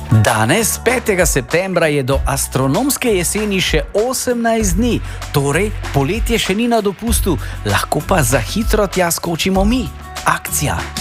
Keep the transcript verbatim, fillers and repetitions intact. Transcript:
Danes, petega septembra, je do astronomske jeseni še osemnajst dni, torej poletje še ni na dopustu, lahko pa za hitro tja skočimo mi. Akcija